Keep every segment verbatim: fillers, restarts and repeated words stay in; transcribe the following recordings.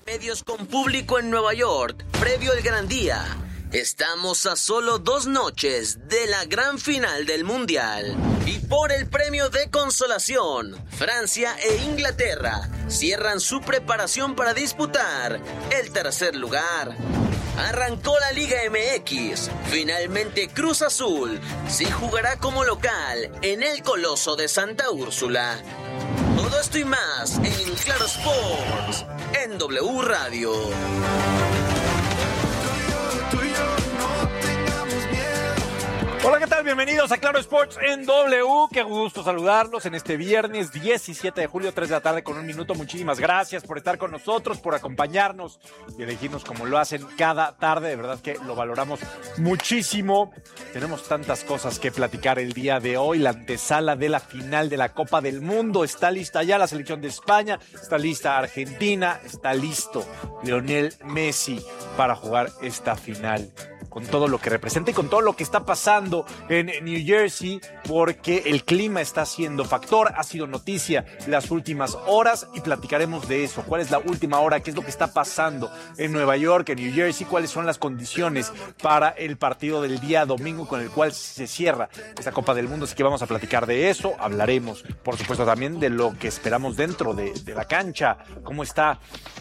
Medios con público en Nueva York, previo al gran día. Estamos a solo dos noches de la gran final del Mundial. Y por el premio de consolación, Francia e Inglaterra cierran su preparación para disputar el tercer lugar. Arrancó la Liga M X. Finalmente Cruz Azul sí jugará como local en el Coloso de Santa Úrsula. Todo esto y más en Claro Sports, en W Radio. Hola, ¿qué tal? Bienvenidos a Claro Sports en W. Qué gusto saludarlos en este viernes diecisiete de julio, tres de la tarde con un minuto. Muchísimas gracias por estar con nosotros, por acompañarnos y elegirnos como lo hacen cada tarde. De verdad que lo valoramos muchísimo. Tenemos tantas cosas que platicar el día de hoy. La antesala de la final de la Copa del Mundo. Está lista ya la selección de España, está lista Argentina, está listo Lionel Messi para jugar esta final, con todo lo que representa y con todo lo que está pasando en New Jersey, porque el clima está siendo factor, ha sido noticia las últimas horas y platicaremos de eso. ¿Cuál es la última hora? ¿Qué es lo que está pasando en Nueva York, en New Jersey? ¿Cuáles son las condiciones para el partido del día domingo con el cual se cierra esta Copa del Mundo? Así que vamos a platicar de eso. Hablaremos, por supuesto, también de lo que esperamos dentro de, de la cancha. ¿Cómo está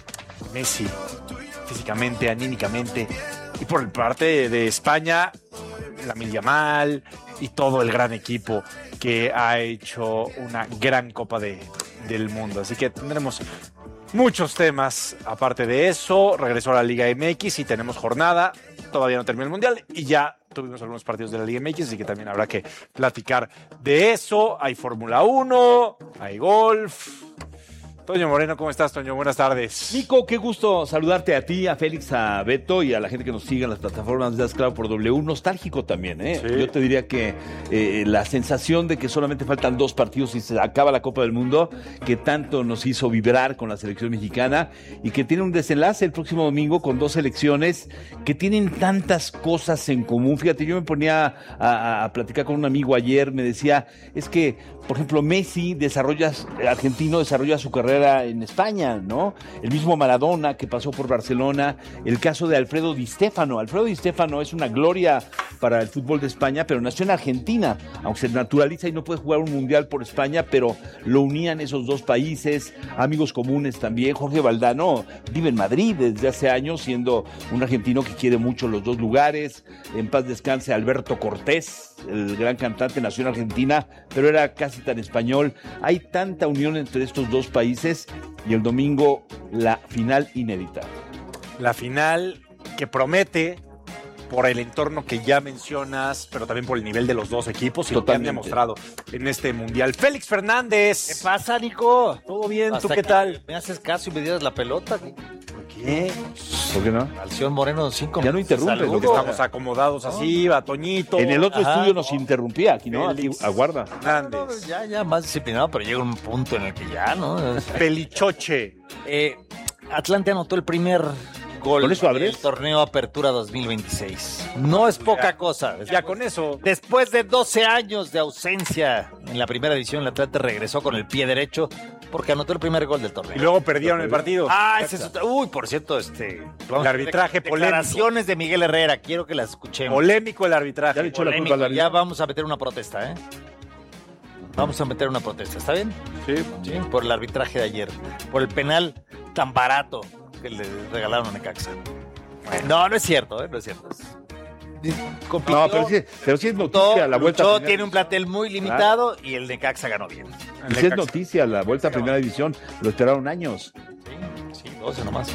Messi físicamente, anímicamente? Y por parte de España, Lamine Yamal y todo el gran equipo que ha hecho una gran Copa de, del Mundo. Así que tendremos muchos temas. Aparte de eso, regresó a la Liga M X y tenemos jornada. Todavía no terminó el Mundial y ya tuvimos algunos partidos de la Liga M X, así que también habrá que platicar de eso. Hay Fórmula uno, hay golf. Toño Moreno, ¿cómo estás, Toño? Buenas tardes. Nico, qué gusto saludarte a ti, a Félix, a Beto y a la gente que nos sigue en las plataformas de Haz Claro por W. Nostálgico también, ¿eh? Sí. Yo te diría que eh, la sensación de que solamente faltan dos partidos y se acaba la Copa del Mundo, que tanto nos hizo vibrar con la selección mexicana y que tiene un desenlace el próximo domingo con dos selecciones que tienen tantas cosas en común. Fíjate, yo me ponía a, a platicar con un amigo ayer, me decía, es que, por ejemplo, Messi desarrolla, argentino desarrolla su carrera en España, ¿no? El mismo Maradona que pasó por Barcelona, el caso de Alfredo Di Stéfano. Alfredo Di Stéfano es una gloria para el fútbol de España, pero nació en Argentina, aunque se naturaliza y no puede jugar un mundial por España, pero lo unían esos dos países, amigos comunes también. Jorge Valdano vive en Madrid desde hace años, siendo un argentino que quiere mucho los dos lugares. En paz descanse Alberto Cortés, el gran cantante, nació en Argentina, pero era casi tan español. Hay tanta unión entre estos dos países y el domingo la final inédita. La final que promete por el entorno que ya mencionas, pero también por el nivel de los dos equipos y lo que han demostrado en este Mundial. Félix Fernández. ¿Qué pasa, Nico? ¿Todo bien? Hasta ¿Tú qué tal? Me haces caso y me dieras la pelota. ¿Por qué? ¿Por qué no? Alción Moreno, cinco Ya no interrumpe, Lo que estamos acomodados así, va Toñito. En el otro Ajá, estudio nos no. interrumpía, aquí no, aquí Félix aguarda. Fernández. No, no, ya, ya, más disciplinado, pero llega un punto en el que ya, ¿no? Pelichoche. Eh, Atlante anotó el primer gol ¿Con eso abres? del torneo Apertura dos mil veintiséis. No es poca Ya. cosa. Ya con eso. Después de doce años de ausencia en la primera división, el Atlante regresó con el pie derecho porque anotó el primer gol del torneo. Y luego perdieron el partido. Ah, ese es otro. Uy, por cierto, este. El arbitraje de- polémico. Declaraciones de Miguel Herrera, quiero que las escuchemos. Polémico el arbitraje. Ya le echó la Polémico. culpa al árbitro. Ya vamos a meter una protesta, ¿eh? Vamos a meter una protesta, ¿está bien? Sí. Sí, por el arbitraje de ayer. Por el penal tan barato que le regalaron a Necaxa. No, no es cierto, ¿eh? No es cierto. Compitió, No, pero sí, pero sí es luchó, noticia la vuelta. a luchó, primera tiene un plantel muy limitado y el Necaxa ganó bien. división. Y sí es noticia la vuelta a primera división. Lo esperaron años. Sí, sí, doce nomás.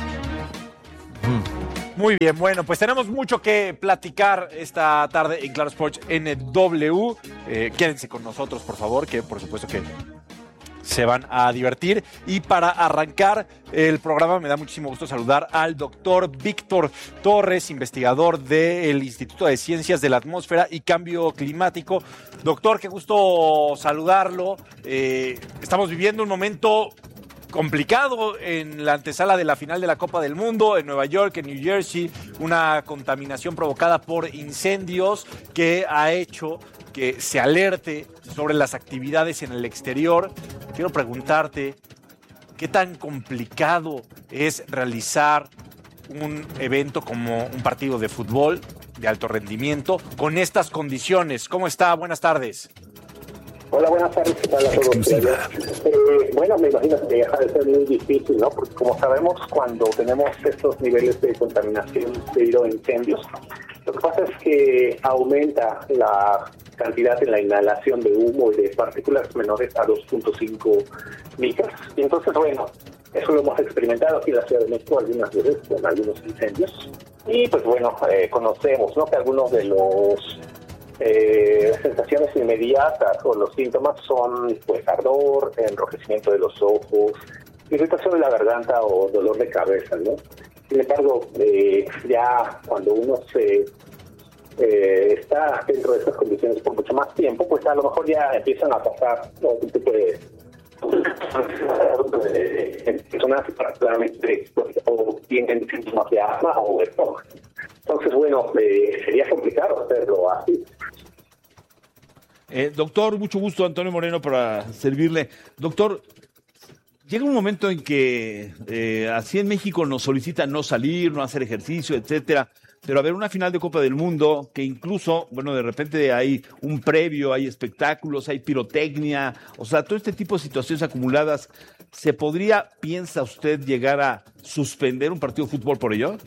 Muy bien, bueno, pues tenemos mucho que platicar esta tarde en Claro Sports N W. Eh, quédense con nosotros, por favor, que por supuesto que se van a divertir. Y para arrancar el programa me da muchísimo gusto saludar al doctor Víctor Torres, investigador del Instituto de Ciencias de la Atmósfera y Cambio Climático. Doctor, qué gusto saludarlo. Eh, estamos viviendo un momento complicado en la antesala de la final de la Copa del Mundo en Nueva York, en New Jersey, una contaminación provocada por incendios que ha hecho que se alerte sobre las actividades en el exterior. Quiero preguntarte, ¿qué tan complicado es realizar un evento como un partido de fútbol de alto rendimiento con estas condiciones? ¿Cómo está? Buenas tardes. Hola, buenas tardes, ¿qué tal a todos? Eh, bueno, me imagino que deja de ser muy difícil, ¿no? Porque como sabemos, cuando tenemos estos niveles de contaminación debido a incendios, lo que pasa es que aumenta la cantidad en la inhalación de humo y de partículas menores a dos punto cinco micras. Y entonces, bueno, eso lo hemos experimentado aquí en la Ciudad de México algunas veces con algunos incendios. Y pues bueno, eh, conocemos, ¿no?, que algunos de los Eh, sensaciones inmediatas o los síntomas son pues ardor, enrojecimiento de los ojos, irritación de la garganta o dolor de cabeza, ¿no? Sin embargo, eh, ya cuando uno se eh, está dentro de estas condiciones por mucho más tiempo, pues a lo mejor ya empiezan a pasar otro tipo de personas particularmente pues, o tienen síntomas de asma o de estómago. Entonces, bueno, eh, sería complicado hacerlo así. Eh, doctor, mucho gusto, Antonio Moreno, para servirle. Doctor, llega un momento en que eh, así en México nos solicitan no salir, no hacer ejercicio, etcétera, pero a ver, una final de Copa del Mundo, que incluso, bueno, de repente hay un previo, hay espectáculos, hay pirotecnia, o sea, todo este tipo de situaciones acumuladas, ¿se podría, piensa usted, llegar a suspender un partido de fútbol por ello?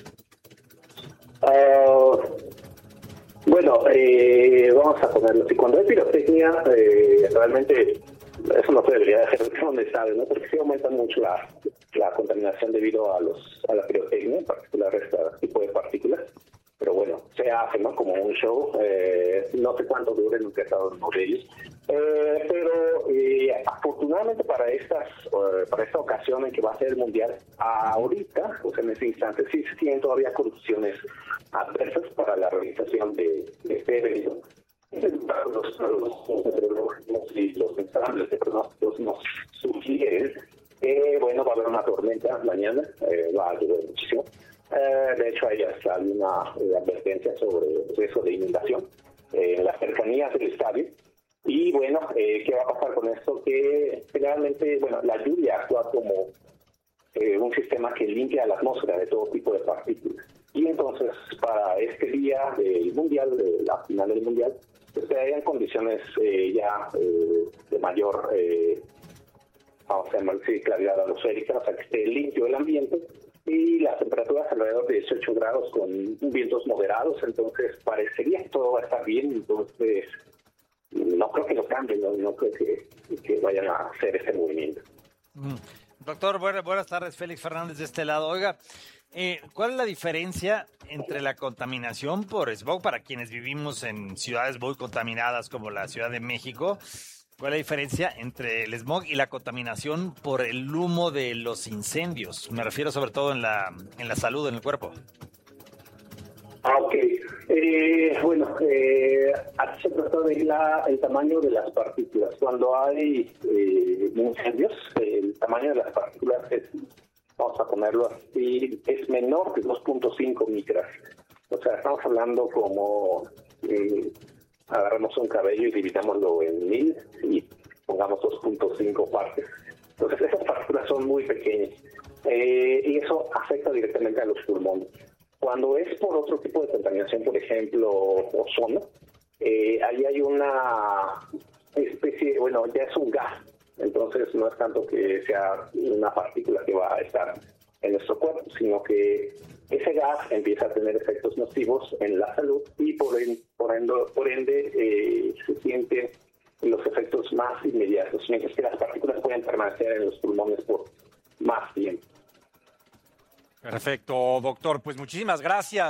Uh, bueno, eh, vamos a ponerlo así. Cuando hay pirotecnia, eh, realmente eso no se debería dejar donde sabe, ¿no? Porque sí aumenta mucho la, la contaminación debido a los a la pirotecnia, en particular este tipo de partículas. Pero bueno, se hace, ¿no?, como un show. Eh, no sé cuánto dure, nunca he estado en uno de ellos. Eh, pero eh, afortunadamente para estas uh, para esta ocasión en que va a ser el Mundial, ahorita, pues en ese instante, sí se tienen todavía condiciones adversas para la realización de, de este evento. Los, los meteorológicos y los ensambles de pronósticos nos sugieren que, bueno, va a haber una tormenta mañana, eh, va a llover muchísimo. Eh, de hecho, hay hasta alguna eh, advertencia sobre el riesgo de inundación eh, en las cercanías del estadio. Y bueno, eh, ¿qué va a pasar con esto? Que generalmente, bueno, la lluvia actúa como eh, un sistema que limpia la atmósfera de todo tipo de partículas. Y entonces, para este día del Mundial, de la final del Mundial, pues que hayan condiciones eh, ya eh, de mayor, eh, vamos a decir, claridad atmosférica, o sea, que esté limpio el ambiente, y las temperaturas alrededor de dieciocho grados con vientos moderados, entonces parecería que todo va a estar bien, entonces no creo que lo cambien, no, no creo que, que vayan a hacer ese movimiento. Mm. Doctor, buenas, buenas tardes, Félix Fernández de este lado. Oiga, eh, ¿cuál es la diferencia entre la contaminación por smog para quienes vivimos en ciudades muy contaminadas como la Ciudad de México? ¿Cuál es la diferencia entre el smog y la contaminación por el humo de los incendios? Me refiero sobre todo en la, en la salud, en el cuerpo. Ah, ok. Eh, bueno, eh, aquí se trata de la, el tamaño de las partículas. Cuando hay eh, incendios, el tamaño de las partículas es, vamos a ponerlo así, es menor que dos punto cinco micras. O sea, estamos hablando como eh, agarramos un cabello y dividámoslo en mil y pongamos dos punto cinco partes. Entonces, esas partículas son muy pequeñas eh, y eso afecta directamente a los pulmones. Cuando es por otro tipo de contaminación, por ejemplo, ozono, eh, ahí hay una especie, bueno, ya es un gas, entonces no es tanto que sea una partícula que va a estar en nuestro cuerpo, sino que ese gas empieza a tener efectos nocivos en la salud y por, en, por ende, por ende eh, se sienten los efectos más inmediatos, mientras que las partículas pueden permanecer en los pulmones por más tiempo. Perfecto, doctor. Pues muchísimas gracias.